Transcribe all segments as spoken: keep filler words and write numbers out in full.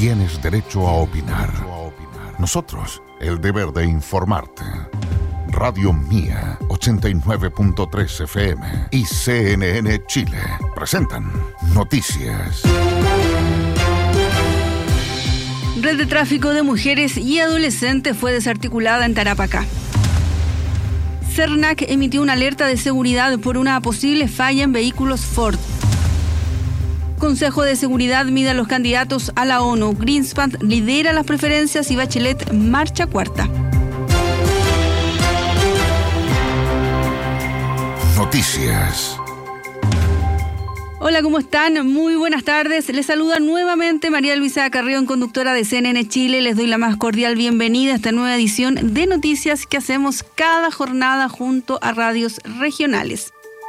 Tienes derecho a opinar. Nosotros, el deber de informarte. Radio Mía, ochenta y nueve punto tres F M y C N N Chile presentan Noticias. Red de tráfico de mujeres y adolescentes fue desarticulada en Tarapacá. CERNAC emitió una alerta de seguridad por una posible falla en vehículos Ford. Consejo de Seguridad mide a los candidatos a la ONU. Greenspan lidera las preferencias y Bachelet marcha cuarta. Noticias. Hola, ¿cómo están? Muy buenas tardes. Les saluda nuevamente María Luisa Carrión, conductora de C N N Chile. Les doy la más cordial bienvenida a esta nueva edición de noticias que hacemos cada jornada junto a radios regionales.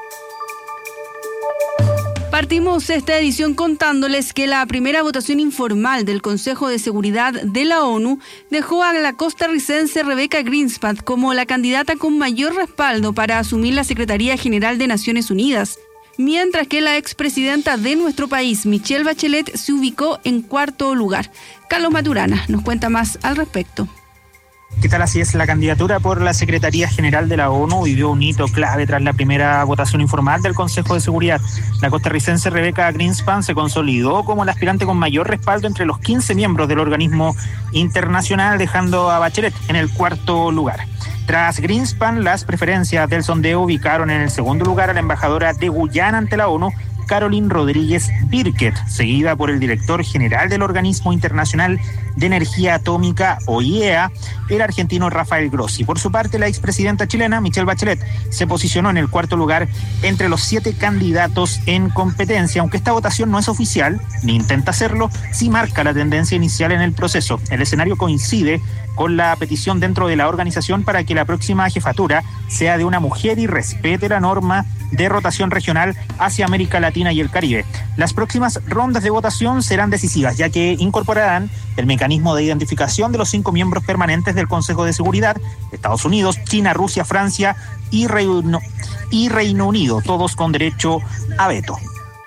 Partimos esta edición contándoles que la primera votación informal del Consejo de Seguridad de la ONU dejó a la costarricense Rebecca Greenspan como la candidata con mayor respaldo para asumir la Secretaría General de Naciones Unidas, mientras que la expresidenta de nuestro país, Michelle Bachelet, se ubicó en cuarto lugar. Carlos Maturana nos cuenta más al respecto. ¿Qué tal? Así es, la candidatura por la Secretaría General de la ONU vivió un hito clave tras la primera votación informal del Consejo de Seguridad. La costarricense Rebecca Greenspan se consolidó como la aspirante con mayor respaldo entre los quince miembros del organismo internacional, dejando a Bachelet en el cuarto lugar. Tras Greenspan, las preferencias del sondeo ubicaron en el segundo lugar a la embajadora de Guyana ante la ONU, Caroline Rodríguez Birket, seguida por el director general del Organismo Internacional de Energía Atómica, O I E A, el argentino Rafael Grossi. Por su parte, la expresidenta chilena, Michelle Bachelet, se posicionó en el cuarto lugar entre los siete candidatos en competencia. Aunque esta votación no es oficial, ni intenta serlo, sí marca la tendencia inicial en el proceso. El escenario coincide con la petición dentro de la organización para que la próxima jefatura sea de una mujer y respete la norma de rotación regional hacia América Latina y el Caribe. Las próximas rondas de votación serán decisivas, ya que incorporarán el mecanismo de identificación de los cinco miembros permanentes del Consejo de Seguridad: Estados Unidos, China, Rusia, Francia y Reino, y Reino Unido, todos con derecho a veto.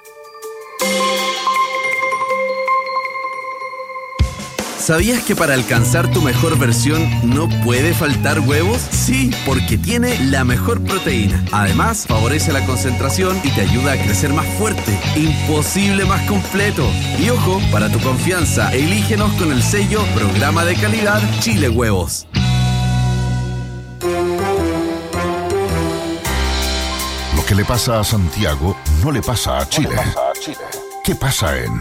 ¿Sabías que para alcanzar tu mejor versión no puede faltar huevos? Sí, porque tiene la mejor proteína. Además, favorece la concentración y te ayuda a crecer más fuerte. Imposible más completo. Y ojo, para tu confianza, elígenos con el sello Programa de Calidad Chile Huevos. Lo que le pasa a Santiago no le pasa a Chile. No le pasa a Chile. ¿Qué pasa en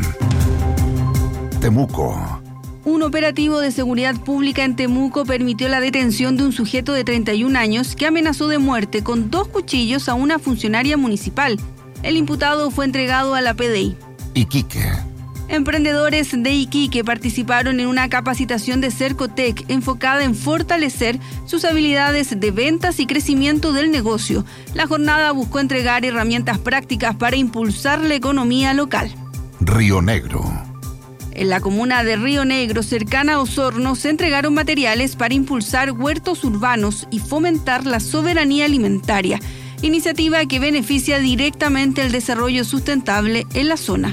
Temuco? Un operativo de seguridad pública en Temuco permitió la detención de un sujeto de treinta y un años que amenazó de muerte con dos cuchillos a una funcionaria municipal. El imputado fue entregado a la P D I. Iquique. Emprendedores de Iquique participaron en una capacitación de Cercotec enfocada en fortalecer sus habilidades de ventas y crecimiento del negocio. La jornada buscó entregar herramientas prácticas para impulsar la economía local. Río Negro. En la comuna de Río Negro, cercana a Osorno, se entregaron materiales para impulsar huertos urbanos y fomentar la soberanía alimentaria, iniciativa que beneficia directamente el desarrollo sustentable en la zona.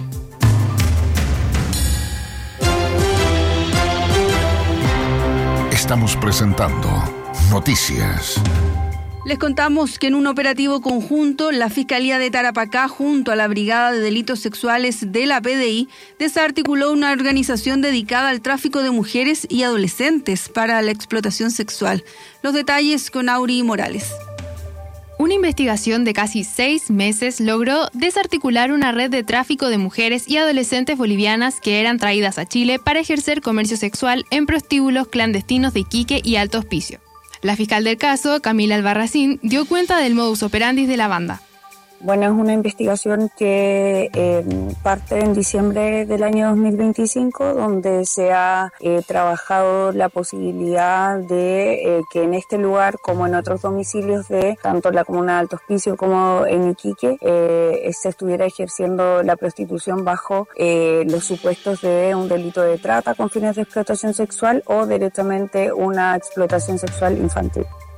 Estamos presentando Noticias. Les contamos que en un operativo conjunto, la Fiscalía de Tarapacá, junto a la Brigada de Delitos Sexuales de la P D I, desarticuló una organización dedicada al tráfico de mujeres y adolescentes para la explotación sexual. Los detalles con Auri Morales. Una investigación de casi seis meses logró desarticular una red de tráfico de mujeres y adolescentes bolivianas que eran traídas a Chile para ejercer comercio sexual en prostíbulos clandestinos de Iquique y Alto Hospicio. La fiscal del caso, Camila Albarracín, dio cuenta del modus operandi de la banda. Bueno, es una investigación que eh, parte en diciembre del año dos mil veinticinco, donde se ha eh, trabajado la posibilidad de eh, que en este lugar, como en otros domicilios de tanto la comuna de Alto Hospicio como en Iquique, eh, se estuviera ejerciendo la prostitución bajo eh, los supuestos de un delito de trata con fines de explotación sexual o directamente una explotación sexual infantil.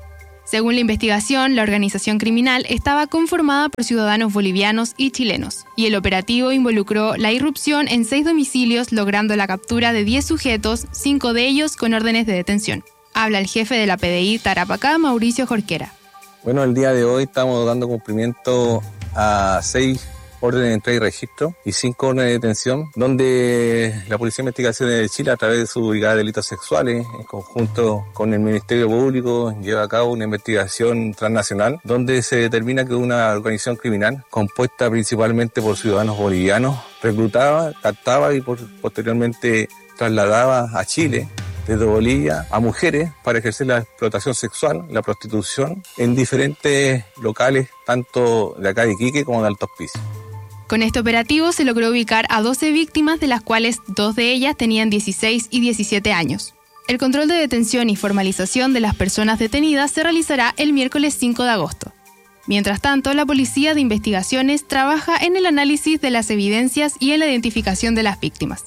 Según la investigación, la organización criminal estaba conformada por ciudadanos bolivianos y chilenos, y el operativo involucró la irrupción en seis domicilios, logrando la captura de diez sujetos, cinco de ellos con órdenes de detención. Habla el jefe de la P D I Tarapacá, Mauricio Jorquera. Bueno, el día de hoy estamos dando cumplimiento a seis órdenes de entrega y registro y cinco órdenes de detención, donde la Policía de Investigaciones de Chile, a través de su Brigada de Delitos Sexuales, en conjunto con el Ministerio Público, lleva a cabo una investigación transnacional, donde se determina que una organización criminal, compuesta principalmente por ciudadanos bolivianos, reclutaba, captaba y por, posteriormente trasladaba a Chile, desde Bolivia, a mujeres para ejercer la explotación sexual, la prostitución, en diferentes locales, tanto de acá de Iquique como de Alto Hospicio. Con este operativo se logró ubicar a doce víctimas, de las cuales dos de ellas tenían dieciséis y diecisiete años. El control de detención y formalización de las personas detenidas se realizará el miércoles cinco de agosto. Mientras tanto, la Policía de Investigaciones trabaja en el análisis de las evidencias y en la identificación de las víctimas.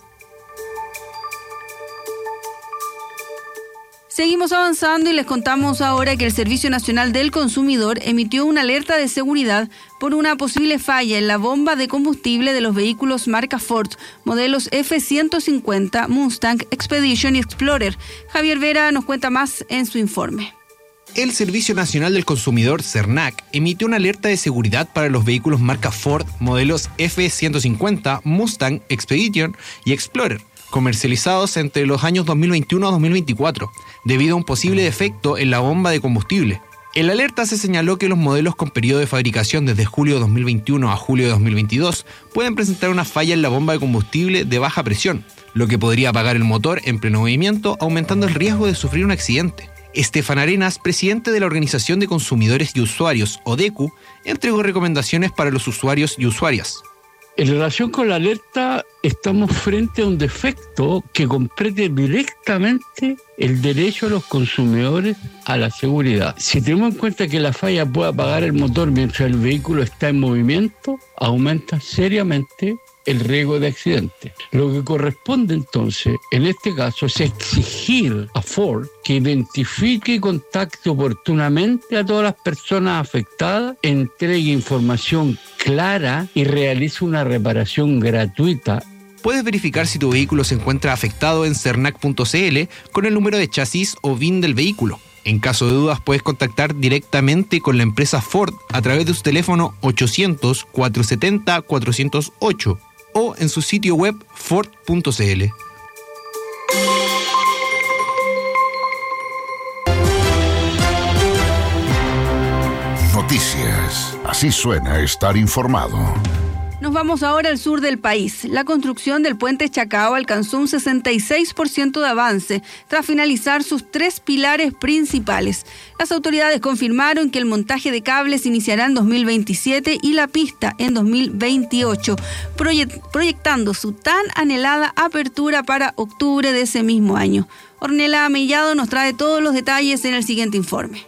Seguimos avanzando y les contamos ahora que el Servicio Nacional del Consumidor emitió una alerta de seguridad por una posible falla en la bomba de combustible de los vehículos marca Ford, modelos F ciento cincuenta, Mustang, Expedition y Explorer. Javier Vera nos cuenta más en su informe. El Servicio Nacional del Consumidor, CERNAC, emitió una alerta de seguridad para los vehículos marca Ford, modelos F ciento cincuenta, Mustang, Expedition y Explorer, comercializados entre los años dos mil veintiuno a dos mil veinticuatro, debido a un posible defecto en la bomba de combustible. En la alerta se señaló que los modelos con periodo de fabricación desde julio de dos mil veintiuno a julio de dos mil veintidós pueden presentar una falla en la bomba de combustible de baja presión, lo que podría apagar el motor en pleno movimiento, aumentando el riesgo de sufrir un accidente. Estefan Arenas, presidente de la Organización de Consumidores y Usuarios, ODECU, entregó recomendaciones para los usuarios y usuarias. En relación con la alerta, estamos frente a un defecto que compromete directamente el derecho de los consumidores a la seguridad. Si tenemos en cuenta que la falla puede apagar el motor mientras el vehículo está en movimiento, aumenta seriamente el riesgo de accidente. Lo que corresponde entonces, en este caso, es exigir a Ford que identifique y contacte oportunamente a todas las personas afectadas, entregue información clara y realice una reparación gratuita. Puedes verificar si tu vehículo se encuentra afectado en cernac punto c l con el número de chasis o V I N del vehículo. En caso de dudas, puedes contactar directamente con la empresa Ford a través de su teléfono ochocientos, cuatrocientos setenta, cuatrocientos ocho o en su sitio web ford punto c l. Noticias. Así suena estar informado. Nos vamos ahora al sur del país. La construcción del puente Chacao alcanzó un sesenta y seis por ciento de avance tras finalizar sus tres pilares principales. Las autoridades confirmaron que el montaje de cables iniciará en dos mil veintisiete y la pista en dos mil veintiocho, proyect- proyectando su tan anhelada apertura para octubre de ese mismo año. Ornella Mellado nos trae todos los detalles en el siguiente informe.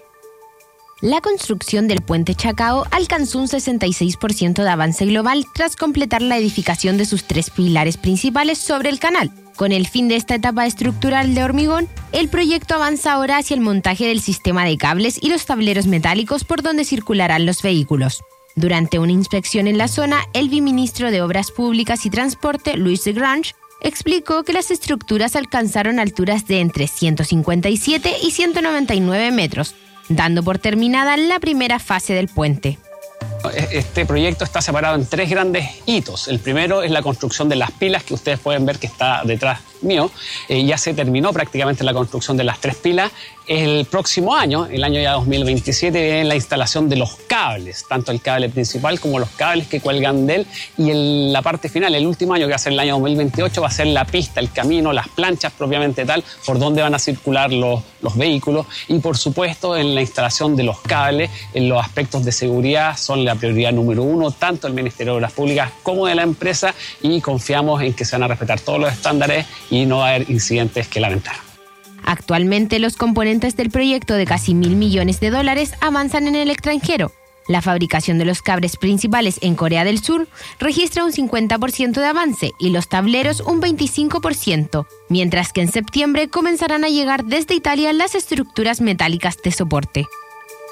La construcción del puente Chacao alcanzó un sesenta y seis por ciento de avance global tras completar la edificación de sus tres pilares principales sobre el canal. Con el fin de esta etapa estructural de hormigón, el proyecto avanza ahora hacia el montaje del sistema de cables y los tableros metálicos por donde circularán los vehículos. Durante una inspección en la zona, el viceministro de Obras Públicas y Transporte, Luis de Grange, explicó que las estructuras alcanzaron alturas de entre ciento cincuenta y siete y ciento noventa y nueve metros, dando por terminada la primera fase del puente. Este proyecto está separado en tres grandes hitos. El primero es la construcción de las pilas, que ustedes pueden ver que está detrás mío. Eh, ya se terminó prácticamente la construcción de las tres pilas. El próximo año, el año ya dos mil veintisiete, viene la instalación de los cables, tanto el cable principal como los cables que cuelgan de él. Y en la parte final, el último año, que va a ser el año dos mil veintiocho, va a ser la pista, el camino, las planchas propiamente tal, por donde van a circular los, los vehículos. Y por supuesto, en la instalación de los cables, en los aspectos de seguridad, son la prioridad número uno, tanto del Ministerio de Obras Públicas como de la empresa, y confiamos en que se van a respetar todos los estándares y no va a haber incidentes que lamentar. Actualmente, los componentes del proyecto de casi mil millones de dólares avanzan en el extranjero. La fabricación de los cables principales en Corea del Sur registra un cincuenta por ciento de avance y los tableros un veinticinco por ciento, mientras que en septiembre comenzarán a llegar desde Italia las estructuras metálicas de soporte.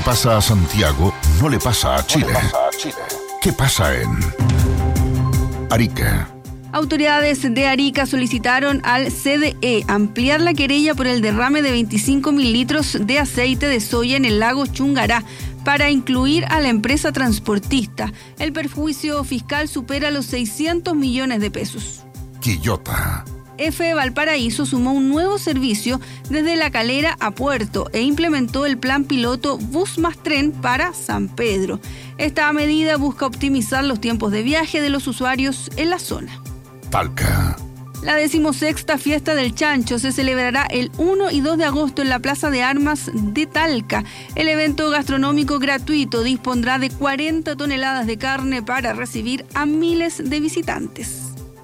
le pasa a Santiago no le pasa a Chile. ¿Qué pasa en Arica? Autoridades de Arica solicitaron al C D E ampliar la querella por el derrame de veinticinco mil litros de aceite de soya en el lago Chungará para incluir a la empresa transportista. El perjuicio fiscal supera los seiscientos millones de pesos. Quillota. F E Valparaíso sumó un nuevo servicio desde La Calera a Puerto e implementó el plan piloto Bus más Tren para San Pedro. Esta medida busca optimizar los tiempos de viaje de los usuarios en la zona. Talca. La decimosexta Fiesta del Chancho se celebrará el uno y dos de agosto en la Plaza de Armas de Talca. El evento gastronómico gratuito dispondrá de cuarenta toneladas de carne para recibir a miles de visitantes.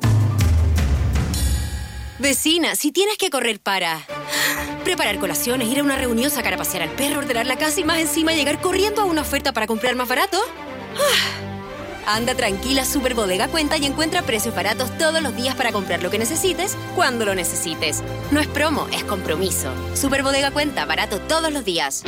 Vecina, si tienes que correr para preparar colaciones, ir a una reunión, sacar a pasear al perro, ordenar la casa y más encima llegar corriendo a una oferta para comprar más barato. Anda tranquila, Super Bodega Cuenta y encuentra precios baratos todos los días para comprar lo que necesites, cuando lo necesites. No es promo, es compromiso. Super Bodega Cuenta, barato todos los días.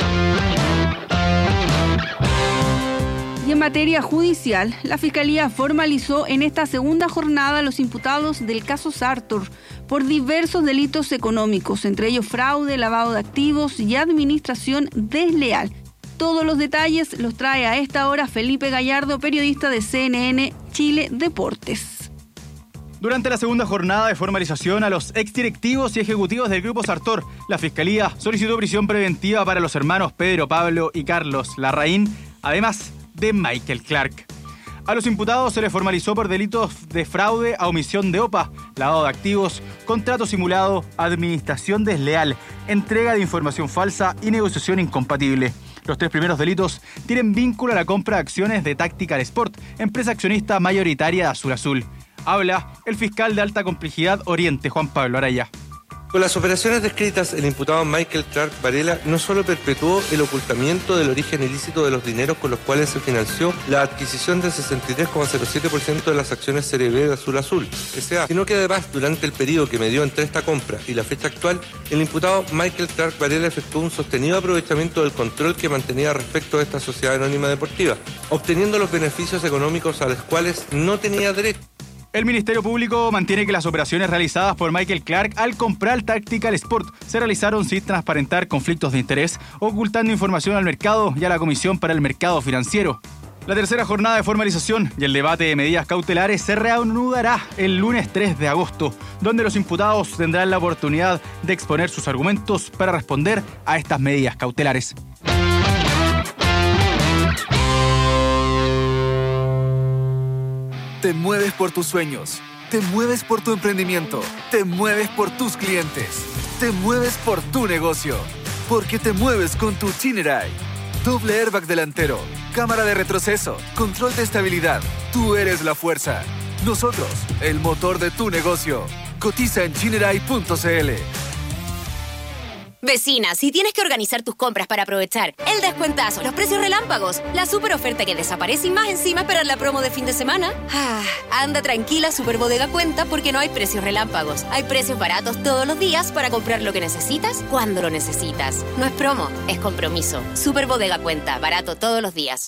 Y en materia judicial, la Fiscalía formalizó en esta segunda jornada a los imputados del caso Sartor por diversos delitos económicos, entre ellos fraude, lavado de activos y administración desleal. Todos los detalles los trae a esta hora Felipe Gallardo, periodista de C N N Chile Deportes. Durante la segunda jornada de formalización a los exdirectivos y ejecutivos del Grupo Sartor, la Fiscalía solicitó prisión preventiva para los hermanos Pedro, Pablo y Carlos Larraín, además de Michael Clark. A los imputados se les formalizó por delitos de fraude a omisión de O P A, lavado de activos, contrato simulado, administración desleal, entrega de información falsa y negociación incompatible. Los tres primeros delitos tienen vínculo a la compra de acciones de Tactical Sport, empresa accionista mayoritaria de Azul Azul. Habla el fiscal de alta complejidad Oriente, Juan Pablo Araya. Con las operaciones descritas, el imputado Michael Clark Varela no solo perpetuó el ocultamiento del origen ilícito de los dineros con los cuales se financió la adquisición del sesenta y tres coma cero siete por ciento de las acciones Serie B de Azul Azul, S A, sino que además, durante el periodo que medió entre esta compra y la fecha actual, el imputado Michael Clark Varela efectuó un sostenido aprovechamiento del control que mantenía respecto a esta sociedad anónima deportiva, obteniendo los beneficios económicos a los cuales no tenía derecho. El Ministerio Público mantiene que las operaciones realizadas por Michael Clark al comprar Tactical Sport se realizaron sin transparentar conflictos de interés, ocultando información al mercado y a la Comisión para el Mercado Financiero. La tercera jornada de formalización y el debate de medidas cautelares se reanudará el lunes tres de agosto, donde los imputados tendrán la oportunidad de exponer sus argumentos para responder a estas medidas cautelares. Te mueves por tus sueños, te mueves por tu emprendimiento, te mueves por tus clientes, te mueves por tu negocio, porque te mueves con tu Chinerai. Doble airbag delantero, cámara de retroceso, control de estabilidad. Tú eres la fuerza. Nosotros, el motor de tu negocio. Cotiza en chinerai punto c l. Vecina, si tienes que organizar tus compras para aprovechar el descuentazo, los precios relámpagos, la super oferta que desaparece y más encima esperar la promo de fin de semana, ah, anda tranquila, Super Bodega Cuenta, porque no hay precios relámpagos. Hay precios baratos todos los días para comprar lo que necesitas cuando lo necesitas. No es promo, es compromiso. Super Bodega Cuenta, barato todos los días.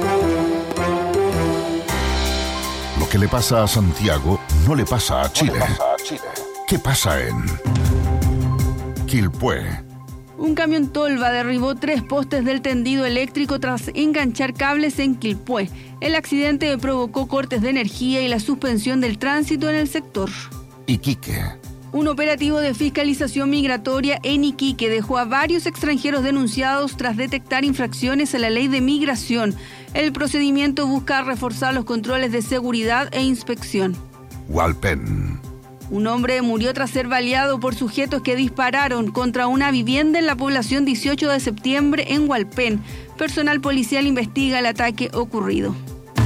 Lo que le pasa a Santiago no le pasa a Chile. ¿Qué pasa en Quilpué? Un camión tolva derribó tres postes del tendido eléctrico tras enganchar cables en Quilpué. El accidente provocó cortes de energía y la suspensión del tránsito en el sector. Iquique. Un operativo de fiscalización migratoria en Iquique dejó a varios extranjeros denunciados tras detectar infracciones a la ley de migración. El procedimiento busca reforzar los controles de seguridad e inspección. Hualpén. Un hombre murió tras ser baleado por sujetos que dispararon contra una vivienda en la población dieciocho de septiembre en Hualpén. Personal policial investiga el ataque ocurrido.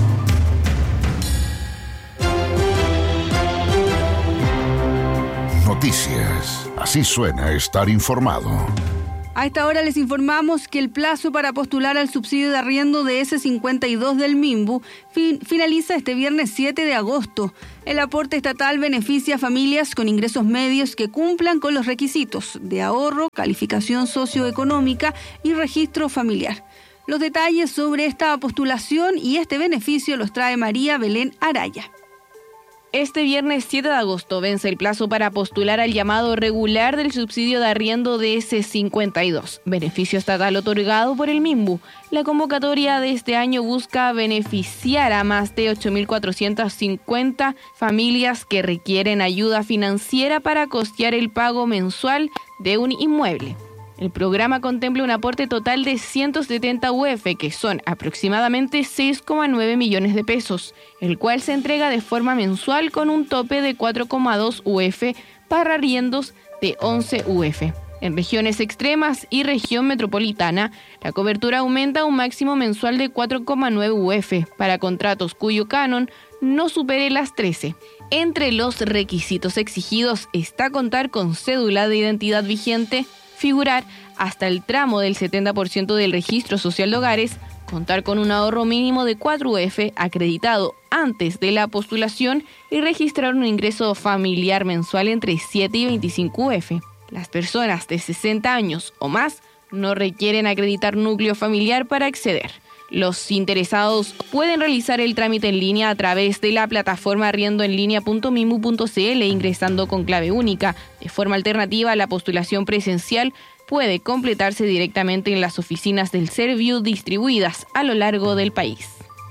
Noticias. Así suena estar informado. A esta hora les informamos que el plazo para postular al subsidio de arriendo de ese cincuenta y dos del MIMBU fin, finaliza este viernes siete de agosto. El aporte estatal beneficia a familias con ingresos medios que cumplan con los requisitos de ahorro, calificación socioeconómica y registro familiar. Los detalles sobre esta postulación y este beneficio los trae María Belén Araya. Este viernes siete de agosto vence el plazo para postular al llamado regular del subsidio de arriendo de ese cincuenta y dos, beneficio estatal otorgado por el MIMBU. La convocatoria de este año busca beneficiar a más de ocho mil cuatrocientas cincuenta familias que requieren ayuda financiera para costear el pago mensual de un inmueble. El programa contempla un aporte total de ciento setenta U F, que son aproximadamente seis coma nueve millones de pesos, el cual se entrega de forma mensual con un tope de cuatro coma dos U F para arriendos de once U F. En regiones extremas y región metropolitana, la cobertura aumenta a un máximo mensual de cuatro coma nueve U F para contratos cuyo canon no supere las trece. Entre los requisitos exigidos está contar con cédula de identidad vigente, figurar hasta el tramo del setenta por ciento del registro social de hogares, contar con un ahorro mínimo de cuatro U F acreditado antes de la postulación y registrar un ingreso familiar mensual entre siete y veinticinco U F. Las personas de sesenta años o más no requieren acreditar núcleo familiar para acceder. Los interesados pueden realizar el trámite en línea a través de la plataforma arriendoenlinea punto mimbu punto c l ingresando con clave única. De forma alternativa, la postulación presencial puede completarse directamente en las oficinas del Serviu distribuidas a lo largo del país.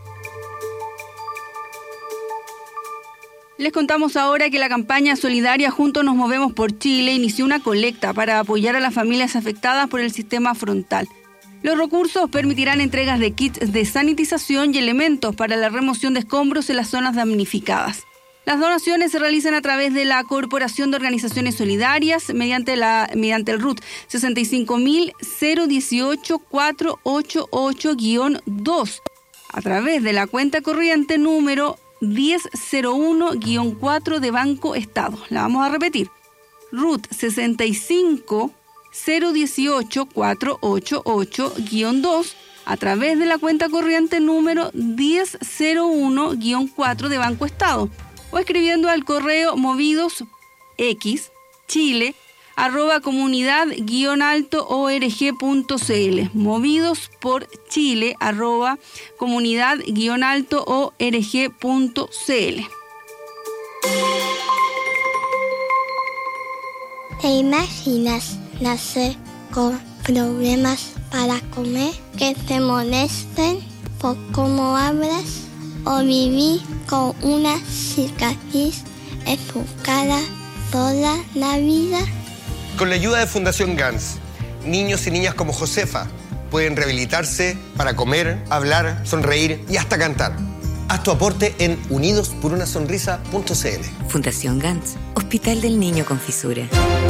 Les contamos ahora que la campaña solidaria Juntos Nos Movemos por Chile inició una colecta para apoyar a las familias afectadas por el sistema frontal. Los recursos permitirán entregas de kits de sanitización y elementos para la remoción de escombros en las zonas damnificadas. Las donaciones se realizan a través de la Corporación de Organizaciones Solidarias mediante, la, mediante el R U T sesenta y cinco mil cero dieciocho cuatrocientos ochenta y ocho guión dos, a través de la cuenta corriente número diez cero uno guión cuatro de Banco Estado. La vamos a repetir. R U T sesenta y cinco cero dieciocho cuatrocientos ochenta y ocho guión dos a través de la cuenta corriente número diez cero uno guión cuatro de Banco Estado o escribiendo al correo movidos x chile arroba comunidad guión alto org punto cl movidos por chile arroba comunidad guión alto org punto cl. ¿Te imaginas nacer con problemas para comer, que te molesten por cómo hablas o vivir con una cicatriz en tu cara toda la vida? Con la ayuda de Fundación Gans, niños y niñas como Josefa pueden rehabilitarse para comer, hablar, sonreír y hasta cantar. Haz tu aporte en unidos por una sonrisa punto c l. Fundación Gans, Hospital del Niño con Fisura.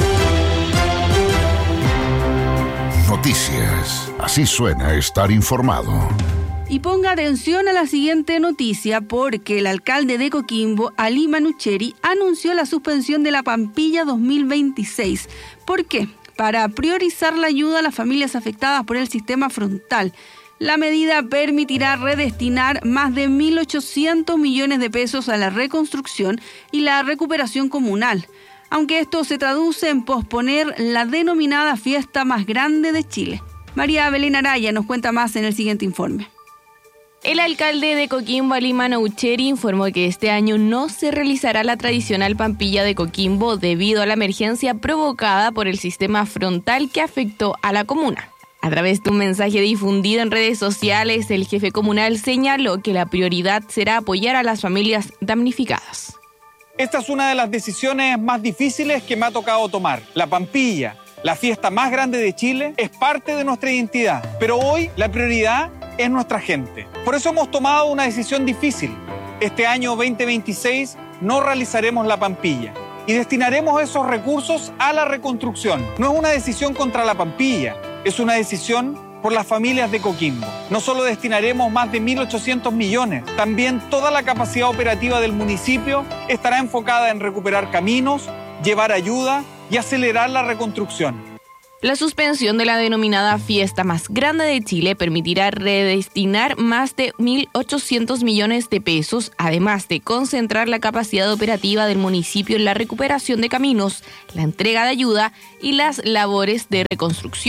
Noticias. Así suena estar informado. Y ponga atención a la siguiente noticia porque el alcalde de Coquimbo, Ali Manucheri, anunció la suspensión de la Pampilla dos mil veintiséis. ¿Por qué? Para priorizar la ayuda a las familias afectadas por el sistema frontal. La medida permitirá redestinar más de mil ochocientos millones de pesos a la reconstrucción y la recuperación comunal, aunque esto se traduce en posponer la denominada fiesta más grande de Chile. María Belén Araya nos cuenta más en el siguiente informe. El alcalde de Coquimbo, Ali Manucheri, informó que este año no se realizará la tradicional Pampilla de Coquimbo debido a la emergencia provocada por el sistema frontal que afectó a la comuna. A través de un mensaje difundido en redes sociales, el jefe comunal señaló que la prioridad será apoyar a las familias damnificadas. Esta es una de las decisiones más difíciles que me ha tocado tomar. La Pampilla, la fiesta más grande de Chile, es parte de nuestra identidad. Pero hoy la prioridad es nuestra gente. Por eso hemos tomado una decisión difícil. Este año veinte veintiséis no realizaremos la Pampilla y destinaremos esos recursos a la reconstrucción. No es una decisión contra la Pampilla, es una decisión por las familias de Coquimbo. No solo destinaremos más de mil ochocientos millones, también toda la capacidad operativa del municipio estará enfocada en recuperar caminos, llevar ayuda y acelerar la reconstrucción. La suspensión de la denominada fiesta más grande de Chile permitirá redestinar más de mil ochocientos millones de pesos, además de concentrar la capacidad operativa del municipio en la recuperación de caminos, la entrega de ayuda y las labores de reconstrucción.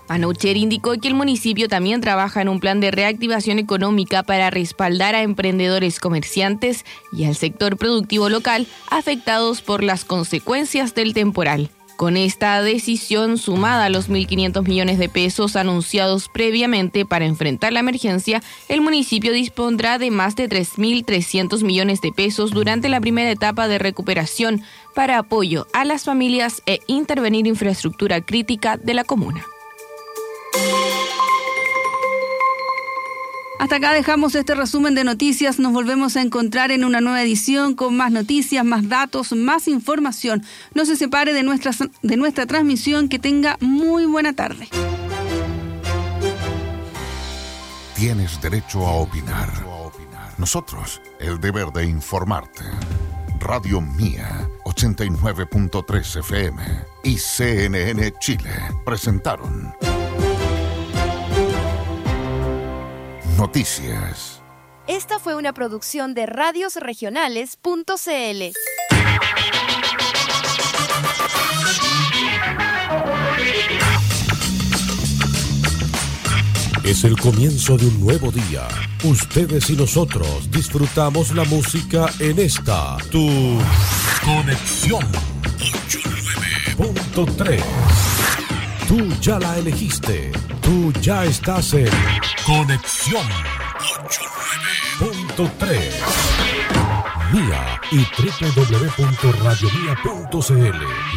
Manoucher indicó que el municipio también trabaja en un plan de reactivación económica para respaldar a emprendedores, comerciantes y al sector productivo local afectados por las consecuencias del temporal. Con esta decisión, sumada a los mil quinientos millones de pesos anunciados previamente para enfrentar la emergencia, el municipio dispondrá de más de tres mil trescientos millones de pesos durante la primera etapa de recuperación para apoyo a las familias e intervenir infraestructura crítica de la comuna. Hasta acá dejamos este resumen de noticias. Nos volvemos a encontrar en una nueva edición con más noticias, más datos, más información. No se separe de nuestra, de nuestra transmisión. Que tenga muy buena tarde. Tienes derecho a opinar. Nosotros, el deber de informarte. Radio Mía, ochenta y nueve punto tres F M y C N N Chile presentaron Noticias. Esta fue una producción de radios regionales punto c l. Es el comienzo de un nuevo día. Ustedes y nosotros disfrutamos la música en esta, tu Conexión ochenta y nueve punto tres. Tú ya la elegiste. Tú ya estás en Conexión ochenta y nueve punto tres. Mía y doble u doble u doble u punto radio mía punto c l.